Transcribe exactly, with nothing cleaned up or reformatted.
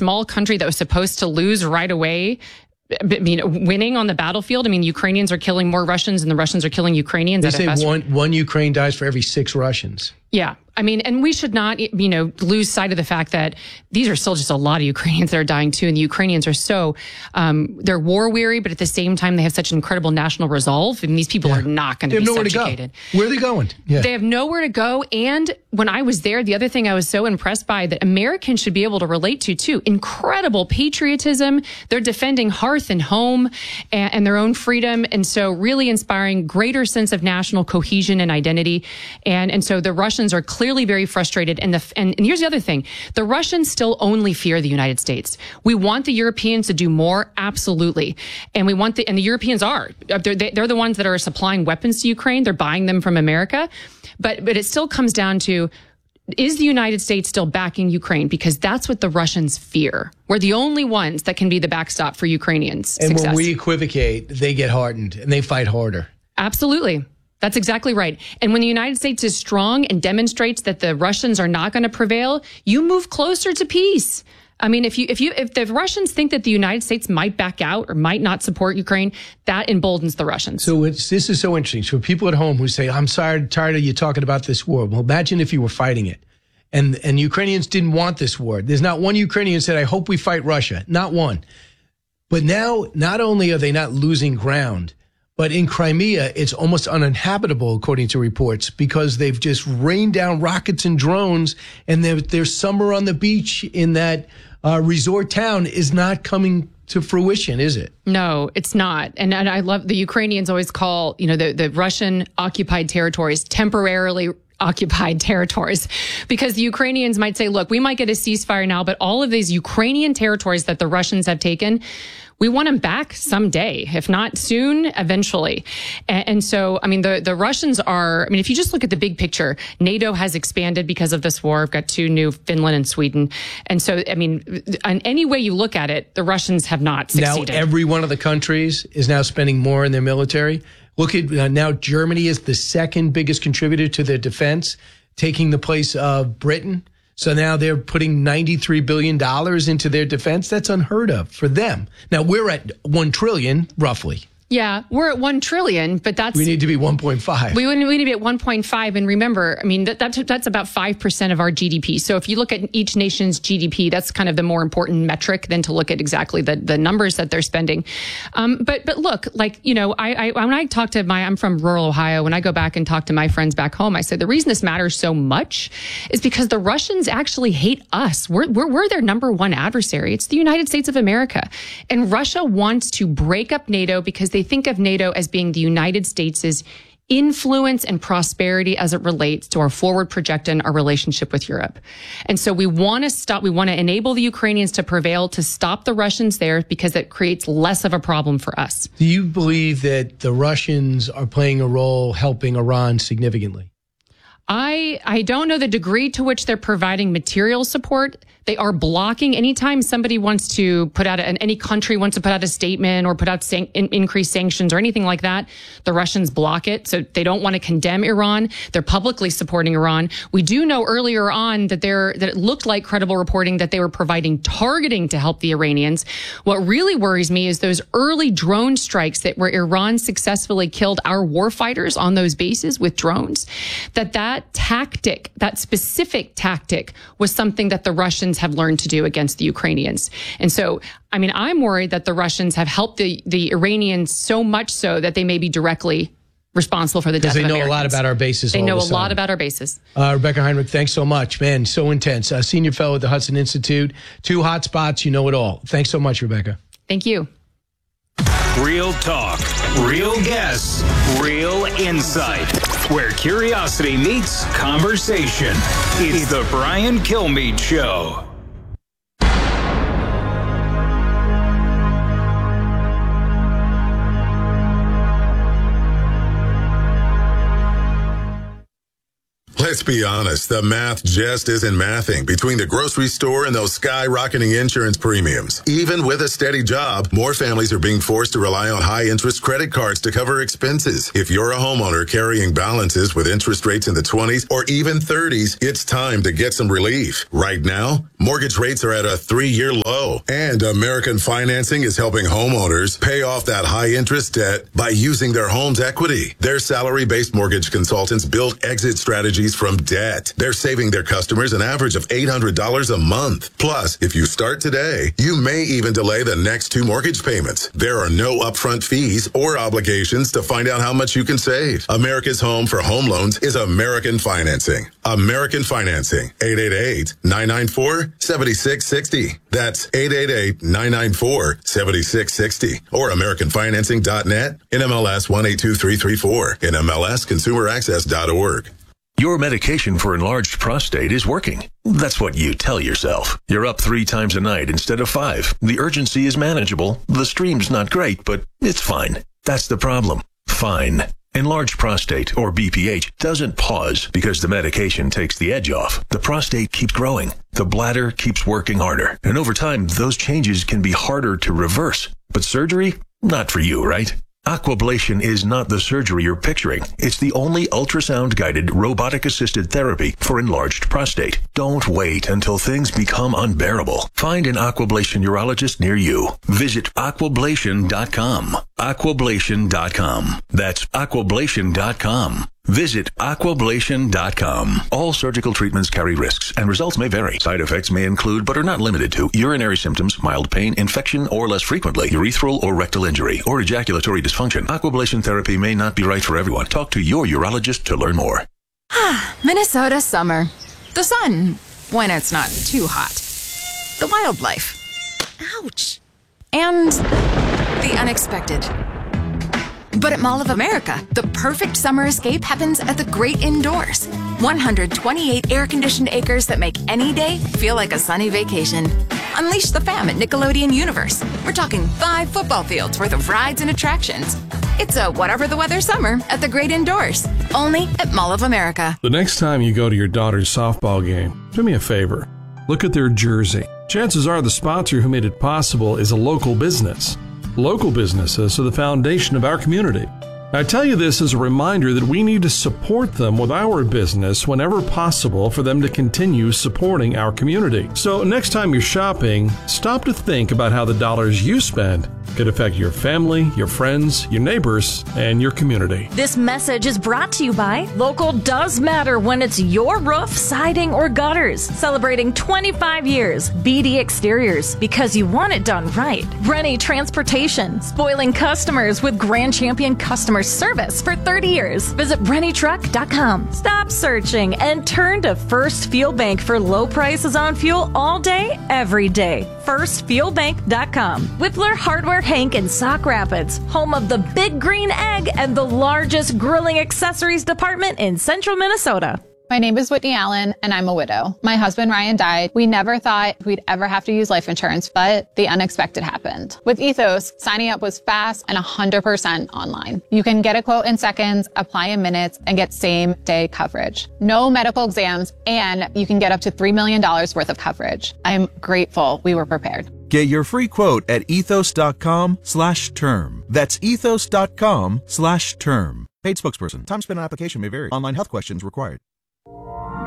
small country that was supposed to lose right away, I mean, winning on the battlefield. I mean, Ukrainians are killing more Russians and the Russians are killing Ukrainians. They say one, one Ukraine dies for every six Russians. Yeah. I mean, and we should not, you know, lose sight of the fact that these are still just a lot of Ukrainians that are dying too. And the Ukrainians are so, um, they're war weary, but at the same time, they have such incredible national resolve. And these people yeah. are not going to be subjugated. To go. Where are they going? Yeah. They have nowhere to go. And when I was there, the other thing I was so impressed by that Americans should be able to relate to too, incredible patriotism. They're defending hearth and home and, and their own freedom. And so really inspiring greater sense of national cohesion and identity. And, and so the Russians are clearly Clearly very frustrated. And, the, and, and here's the other thing. The Russians still only fear the United States. We want the Europeans to do more. Absolutely. And we want the, and the Europeans are, they're, they're the ones that are supplying weapons to Ukraine. They're buying them from America. But, but it still comes down to, is the United States still backing Ukraine? Because that's what the Russians fear. We're the only ones that can be the backstop for Ukrainians' And success. When we equivocate, they get hardened and they fight harder. Absolutely. That's exactly right. And when the United States is strong and demonstrates that the Russians are not going to prevail, you move closer to peace. I mean, if you if you if the Russians think that the United States might back out or might not support Ukraine, that emboldens the Russians. So it's, this is so interesting. So people at home who say, "I'm sorry, tired of you talking about this war." Well, imagine if you were fighting it, and and Ukrainians didn't want this war. There's not one Ukrainian who said, "I hope we fight Russia." Not one. But now, not only are they not losing ground, but in Crimea, it's almost uninhabitable, according to reports, because they've just rained down rockets and drones, and their, their summer on the beach in that uh, resort town is not coming to fruition, is it? No, it's not. And, and I love the Ukrainians always call, you know, the, the Russian occupied territories temporarily occupied territories, because the Ukrainians might say, look, we might get a ceasefire now, but all of these Ukrainian territories that the Russians have taken, we want them back someday, if not soon, eventually. And, and so, I mean, the, the Russians are, I mean, if you just look at the big picture, NATO has expanded because of this war. We've got two new, Finland and Sweden. And so, I mean, in any way you look at it, the Russians have not succeeded. Now, every one of the countries is now spending more in their military. Look at uh, now Germany is the second biggest contributor to their defense, taking the place of Britain. So now they're putting ninety-three billion dollars into their defense. That's unheard of for them. Now we're at one trillion dollars roughly. Yeah, we're at one trillion, but that's... We need to be one point five. We, we need to be at one point five. And remember, I mean, that, that's, that's about five percent of our G D P. So if you look at each nation's G D P, that's kind of the more important metric than to look at exactly the, the numbers that they're spending. Um, but, but look, like, you know, I, I, when I talk to my, I'm from rural Ohio, when I go back and talk to my friends back home, I said, the reason this matters so much is because the Russians actually hate us. We're, we're, we're their number one adversary. It's the United States of America. And Russia wants to break up NATO because they think of NATO as being the United States' influence and prosperity as it relates to our forward projection, our relationship with Europe. And so we want to stop, we want to enable the Ukrainians to prevail, to stop the Russians there, because it creates less of a problem for us. Do you believe that the Russians are playing a role helping Iran significantly? I, I don't know the degree to which they're providing material support. They are blocking anytime somebody wants to put out, a, any country wants to put out a statement or put out san- in, increased sanctions or anything like that, the Russians block it. So they don't want to condemn Iran. They're publicly supporting Iran. We do know earlier on that there that it looked like credible reporting that they were providing targeting to help the Iranians. What really worries me is those early drone strikes that where Iran successfully killed our warfighters on those bases with drones, that that tactic, that specific tactic was something that the Russians have learned to do against the Ukrainians. And so, I mean, I'm worried that the Russians have helped the, the Iranians so much so that they may be directly responsible for the death of Americans. Because they know a lot about our bases. They all know the a lot about our bases. Uh, Rebecca Heinrich, thanks so much. Man, so intense. Uh, senior fellow at the Hudson Institute. Two hot spots, you know it all. Thanks so much, Rebecca. Thank you. Real talk, real guests, real insight. Where curiosity meets conversation. It's the Brian Kilmeade Show. Let's Let's be honest, the math just isn't mathing between the grocery store and those skyrocketing insurance premiums. Even with a steady job, more families are being forced to rely on high-interest credit cards to cover expenses. If you're a homeowner carrying balances with interest rates in the twenties or even thirties, it's time to get some relief. Right now, mortgage rates are at a three-year low, and American Financing is helping homeowners pay off that high-interest debt by using their home's equity. Their salary-based mortgage consultants build exit strategies from debt. They're saving their customers an average of eight hundred dollars a month. Plus, if you start today, you may even delay the next two mortgage payments. There are no upfront fees or obligations to find out how much you can save. America's home for home loans is American Financing. American Financing. eight eight eight, nine nine four, seven six six zero. That's eight eight eight, nine nine four, seven six six zero. Or American Financing dot net. N M L S one eight two three three four. N M L S consumer access dot org. Your medication for enlarged prostate is working. That's what you tell yourself. You're up three times a night instead of five. The urgency is manageable. The stream's not great, but it's fine. That's the problem. Fine. Enlarged prostate, or B P H, doesn't pause because the medication takes the edge off. The prostate keeps growing. The bladder keeps working harder. And over time, those changes can be harder to reverse. But surgery? Not for you, right? Aquablation is not the surgery you're picturing. It's the only ultrasound-guided, robotic-assisted therapy for enlarged prostate. Don't wait until things become unbearable. Find an Aquablation urologist near you. Visit aquablation dot com. aquablation dot com. That's aquablation dot com. Visit aquablation dot com. All surgical treatments carry risks, and results may vary. Side effects may include, but are not limited to, urinary symptoms, mild pain, infection, or less frequently, urethral or rectal injury, or ejaculatory dysfunction. Aquablation therapy may not be right for everyone. Talk to your urologist to learn more. Minnesota summer. The sun, when it's not too hot. The wildlife. Ouch. And the unexpected. But at Mall of America, the perfect summer escape happens at the great indoors. one hundred twenty-eight air-conditioned acres that make any day feel like a sunny vacation. Unleash the fam at Nickelodeon Universe. We're talking five football fields worth of rides and attractions. It's a whatever the weather summer at the great indoors. Only at Mall of America. The next time you go to your daughter's softball game, do me a favor. Look at their jersey. Chances are the sponsor who made it possible is a local business. Local businesses are the foundation of our community. I tell you this as a reminder that we need to support them with our business whenever possible for them to continue supporting our community. So next time you're shopping, stop to think about how the dollars you spend could affect your family, your friends, your neighbors, and your community. This message is brought to you by Local Does Matter when it's your roof, siding, or gutters. Celebrating twenty-five years. B D Exteriors, because you want it done right. Rennie Transportation, spoiling customers with Grand Champion customer service for thirty years. Visit rennie truck dot com. Stop searching and turn to First Fuel Bank for low prices on fuel all day, every day. first fuel bank dot com. Whippler Hardware Hank in Sauk Rapids, home of the Big Green Egg and the largest grilling accessories department in central Minnesota. My name is Whitney Allen, and I'm a widow. My husband, Ryan, died. We never thought we'd ever have to use life insurance, but the unexpected happened. With Ethos, signing up was fast and one hundred percent online. You can get a quote in seconds, apply in minutes, and get same-day coverage. No medical exams, and you can get up to three million dollars worth of coverage. I'm grateful we were prepared. Get your free quote at ethos dot com slash term. That's ethos dot com slash term. Paid spokesperson. Time spent on application may vary. Online health questions required.